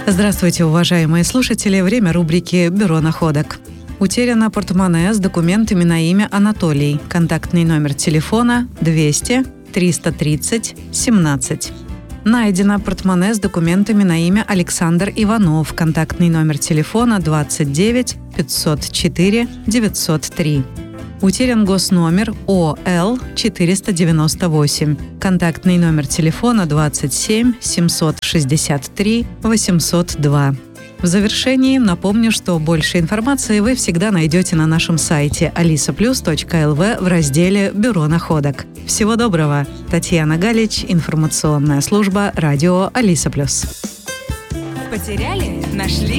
Здравствуйте, уважаемые слушатели. Время рубрики «Бюро находок». Утеряно портмоне с документами на имя Анатолий. Контактный номер телефона 200 330 17. Найдено портмоне с документами на имя Александр Иванов. Контактный номер телефона 29 504 903. Утерян госномер ОЛ 498. Контактный номер телефона 27 763 802. В завершении напомню, что больше информации вы всегда найдете на нашем сайте alisaplus.lv в разделе «Бюро находок». Всего доброго! Татьяна Галич, информационная служба радио Алиса Плюс. Потеряли? Нашли?